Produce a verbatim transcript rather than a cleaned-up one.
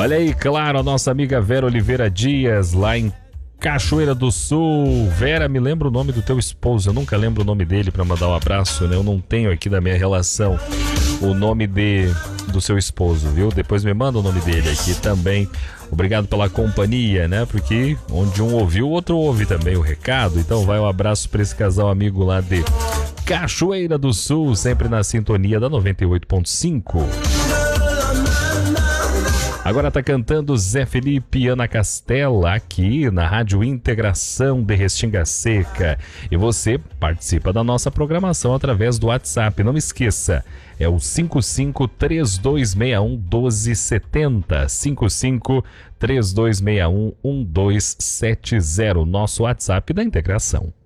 Olha aí, claro, a nossa amiga Vera Oliveira Dias, lá em Cachoeira do Sul. Vera, me lembra o nome do teu esposo. Eu nunca lembro o nome dele para mandar um abraço, né? Eu não tenho aqui da minha relação o nome de, do seu esposo, viu? Depois me manda o nome dele aqui também. Obrigado pela companhia, né? Porque onde um ouviu, o outro ouve também o recado. Então vai um abraço para esse casal amigo lá de Cachoeira do Sul, sempre na sintonia da noventa e oito ponto cinco. Agora tá cantando Zé Felipe e Ana Castela aqui na Rádio Integração de Restinga Seca. E você participa da nossa programação através do WhatsApp. Não esqueça, é o cinco cinco, três dois seis um, um dois sete zero. cinco cinco, três dois seis um, um dois sete zero. Nosso WhatsApp da Integração.